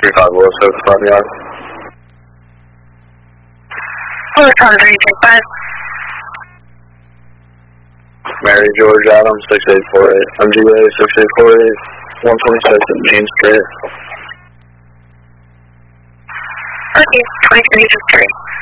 35 Wilson, front yard. Wilson 335. Mary George Adams, 6848. MGA 6848, 126 Main Street. Okay, 23 to 3.